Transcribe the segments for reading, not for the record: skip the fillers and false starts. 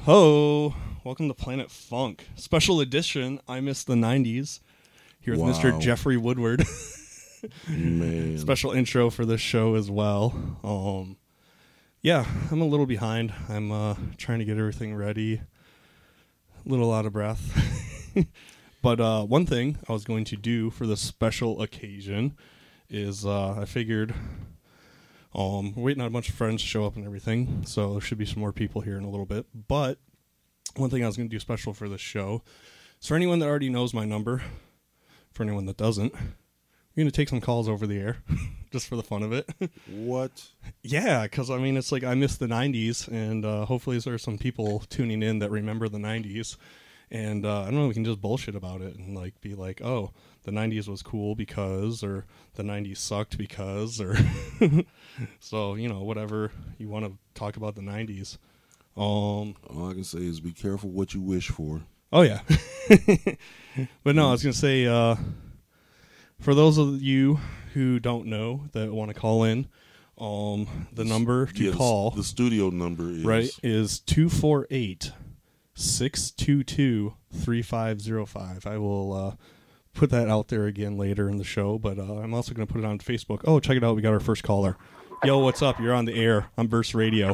Ho! Welcome to Planet Funk. Special edition, I Miss the 90s. Here with Mr. Jeffrey Woodward. Man. Special intro for this show as well. Yeah, I'm a little behind. I'm trying to get everything ready. A little out of breath. But one thing I was going to do for this special occasion is I figured... we're waiting on a bunch of friends to show up and everything, so there should be some more people here in a little bit. But one thing I was going to do special for this show is for anyone that already knows my number, for anyone that doesn't, we're going to take some calls over the air, just for the fun of it. What? Yeah, because, I mean, it's like I miss the 90s, and hopefully there are some people tuning in that remember the 90s. And I don't know, we can just bullshit about it and like be like, oh, the 90s was cool because, or the 90s sucked because, or so, you know, whatever you want to talk about the 90s. All I can say is be careful what you wish for. Oh, yeah. But no, I was going to say, for those of you who don't know that want to call in, the number to call. The studio number is. Right, is 248-622-3505. I will put that out there again later in the show, but I'm also going to put it on Facebook. Oh, check it out. We got our first caller. Yo, what's up? You're on the air on Burst Radio.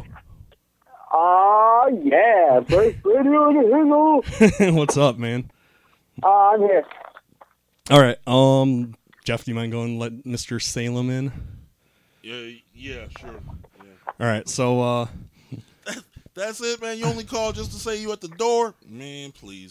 Yeah. Burst Radio. What's up, man? I'm here. All right. Jeff, do you mind going and let Mr. Salem in? Yeah, sure. Yeah. All right, so... That's it, man. You only called just to say you at the door? Man, please.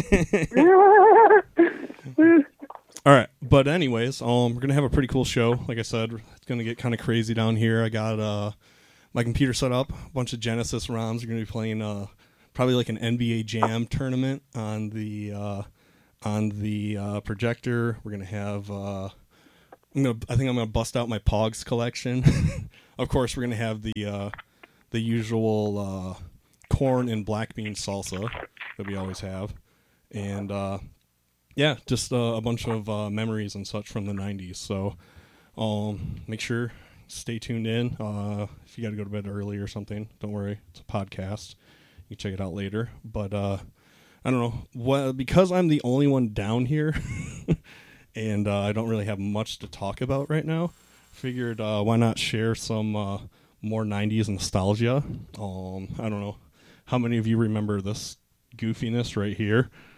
All right, but anyways, we're going to have a pretty cool show. Like I said, it's going to get kind of crazy down here. I got my computer set up, a bunch of Genesis ROMs. We're going to be playing probably like an NBA Jam tournament on the projector. We're going to have... I think I'm going to bust out my Pogs collection. Of course, we're going to have the usual corn and black bean salsa that we always have. And, yeah, just a bunch of memories and such from the 90s. So make sure, stay tuned in. If you got to go to bed early or something, don't worry. It's a podcast. You can check it out later. But I don't know. Because I'm the only one down here and I don't really have much to talk about right now, figured why not share some... more 90s nostalgia. I don't know how many of you remember this goofiness right here.